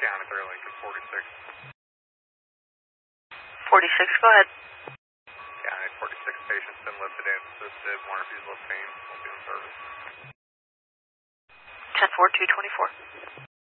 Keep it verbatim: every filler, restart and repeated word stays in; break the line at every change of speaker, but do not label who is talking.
County three, Lincoln forty-six.
forty-six, go ahead.
County forty-six, patient's been lifted and assisted. Warner Fusel pain, will be in service.
ten four, two twenty-four.